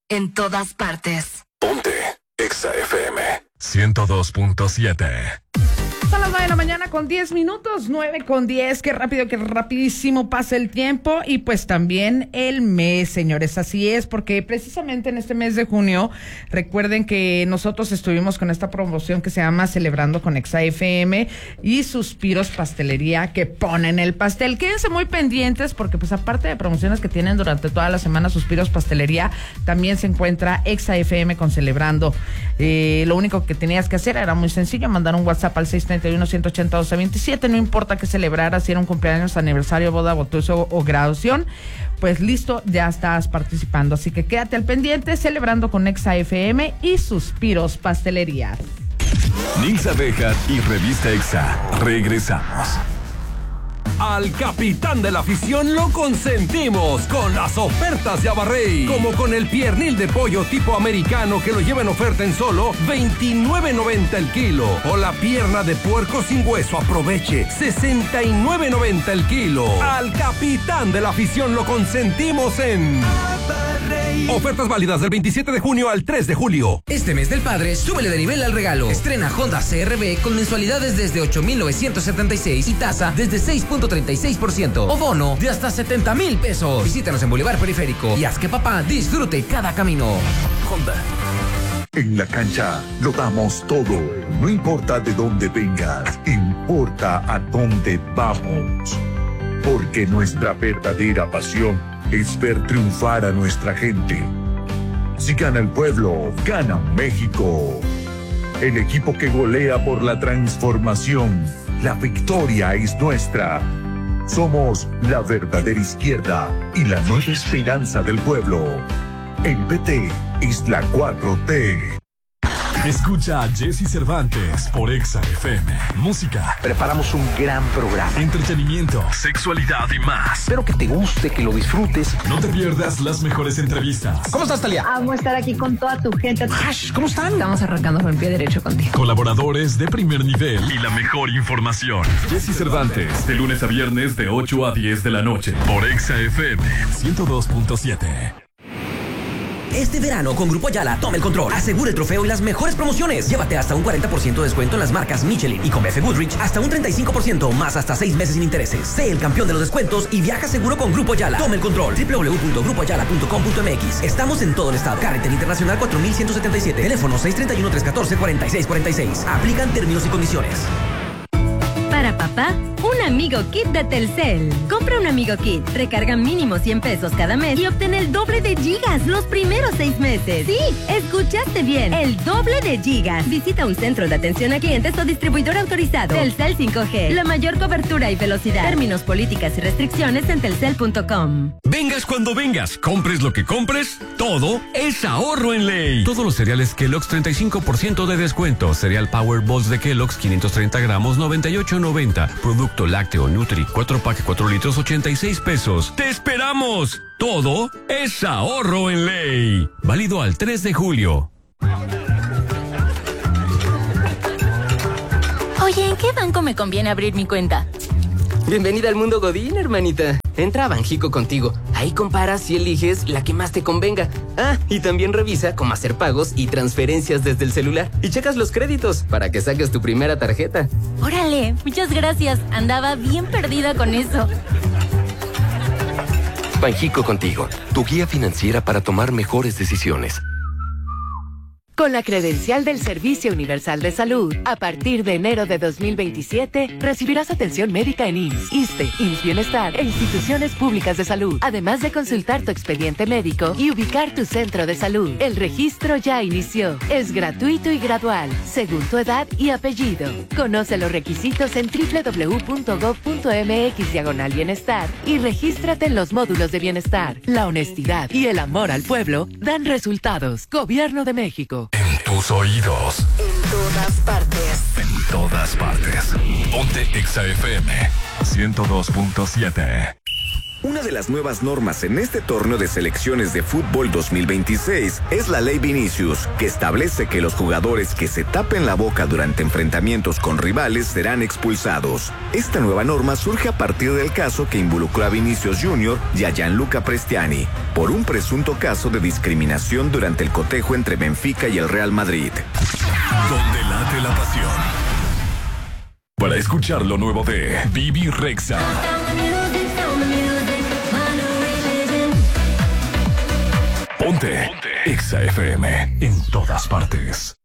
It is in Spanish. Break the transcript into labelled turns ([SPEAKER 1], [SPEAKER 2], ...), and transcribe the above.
[SPEAKER 1] En todas partes.
[SPEAKER 2] Ponte Exa FM 102.7.
[SPEAKER 3] Son las 9 de la mañana con 10 minutos, 9:10, qué rápido, qué rapidísimo pasa el tiempo y pues también el mes, señores, así es, porque precisamente en este mes de junio, recuerden que nosotros estuvimos con esta promoción que se llama Celebrando con Exa FM y Suspiros Pastelería, que ponen el pastel. Quédense muy pendientes porque pues aparte de promociones que tienen durante toda la semana Suspiros Pastelería, también se encuentra Exa FM con Celebrando. Lo único que tenías que hacer era muy sencillo, mandar un WhatsApp al 631-180-1227, no importa que celebrara, si era un cumpleaños, aniversario, boda, bautizo o graduación, pues listo, ya estás participando. Así que quédate al pendiente, Celebrando con Exa FM y Suspiros Pastelería.
[SPEAKER 2] Nils Abejas y Revista Exa. Regresamos.
[SPEAKER 4] Al capitán de la afición lo consentimos con las ofertas de Abarrey, como con el piernil de pollo tipo americano que lo lleva en oferta en solo $29.90 el kilo, o la pierna de puerco sin hueso, aproveche, $69.90 el kilo. Al capitán de la afición lo consentimos en Abarrey. Ofertas válidas del 27 de junio al 3 de julio.
[SPEAKER 5] Este mes del padre, súbele de nivel al regalo. Estrena Honda CR-V con mensualidades desde $8,976 y tasa desde 6.36% o bono de hasta $70,000. Visítanos en Boulevard Periférico y haz que papá disfrute cada camino. Honda.
[SPEAKER 6] En la cancha lo damos todo. No importa de dónde vengas, importa a dónde vamos. Porque nuestra verdadera pasión es ver triunfar a nuestra gente. Si gana el pueblo, gana México. El equipo que golea por la transformación. La victoria es nuestra. Somos la verdadera izquierda y la nueva esperanza del pueblo. El PT es la 4T.
[SPEAKER 2] Escucha a Jesse Cervantes por Exa FM. Música.
[SPEAKER 7] Preparamos un gran programa.
[SPEAKER 2] Entretenimiento, sexualidad y más.
[SPEAKER 7] Espero que te guste, que lo disfrutes.
[SPEAKER 2] No te pierdas las mejores entrevistas.
[SPEAKER 5] ¿Cómo estás, Talia?
[SPEAKER 8] Amo estar aquí con toda tu gente.
[SPEAKER 5] ¿Cómo están?
[SPEAKER 8] Estamos arrancando con el pie derecho contigo.
[SPEAKER 2] Colaboradores de primer nivel y la mejor información. Jesse Cervantes, de lunes a viernes de 8 a 10 de la noche por Exa FM 102.7.
[SPEAKER 5] Este verano con Grupo Ayala, toma el control. Asegura el trofeo y las mejores promociones. Llévate hasta un 40% de descuento en las marcas Michelin y con F. Goodrich hasta un 35% más hasta 6 meses sin intereses. Sé el campeón de los descuentos y viaja seguro con Grupo Ayala. Toma el control. www.grupoayala.com.mx. Estamos en todo el estado. Carretera Internacional 4177. Teléfono 631-314-4646. Aplican términos y condiciones.
[SPEAKER 9] Para papá, un Amigo Kit de Telcel. Compra un Amigo Kit, recarga mínimo $100 cada mes y obtén el doble de gigas los primeros 6 meses. Sí, escuchaste bien, el doble de gigas. Visita un centro de atención a clientes o distribuidor autorizado. Telcel 5G, la mayor cobertura y velocidad. Términos, políticas y restricciones en telcel.com.
[SPEAKER 4] Vengas cuando vengas, compres lo que compres, todo es ahorro en ley. Todos los cereales Kellogg's 35% de descuento. Cereal Power Balls de Kellogg's 530 gramos, $98.90. Producto lácteo Nutri 4 pack 4 litros, $86. ¡Te esperamos! Todo es ahorro en ley. Válido al 3 de julio.
[SPEAKER 10] Oye, ¿en qué banco me conviene abrir mi cuenta?
[SPEAKER 11] Bienvenida al mundo Godín, hermanita. Entra a Banjico Contigo. Ahí comparas y eliges la que más te convenga. Ah, y también revisa cómo hacer pagos y transferencias desde el celular. Y checas los créditos para que saques tu primera tarjeta.
[SPEAKER 10] Órale, muchas gracias. Andaba bien perdida con eso.
[SPEAKER 12] Banjico Contigo, tu guía financiera para tomar mejores decisiones.
[SPEAKER 13] Con la credencial del Servicio Universal de Salud, a partir de enero de 2027, recibirás atención médica en IMSS, ISSSTE, IMSS Bienestar e instituciones públicas de salud, además de consultar tu expediente médico y ubicar tu centro de salud. El registro ya inició. Es gratuito y gradual, según tu edad y apellido. Conoce los requisitos en www.gov.mx/bienestar y regístrate en los módulos de bienestar. La honestidad y el amor al pueblo dan resultados. Gobierno de México.
[SPEAKER 2] En tus oídos.
[SPEAKER 1] En todas partes.
[SPEAKER 2] En todas partes. Ponte Exa FM 102.7.
[SPEAKER 14] Una de las nuevas normas en este torneo de selecciones de fútbol 2026 es la Ley Vinicius, que establece que los jugadores que se tapen la boca durante enfrentamientos con rivales serán expulsados. Esta nueva norma surge a partir del caso que involucró a Vinicius Jr. y a Gianluca Prestiani por un presunto caso de discriminación durante el cotejo entre Benfica y el Real Madrid.
[SPEAKER 2] Donde late la pasión. Para escuchar lo nuevo de Bibi Rexha. Ponte Exa FM en todas partes.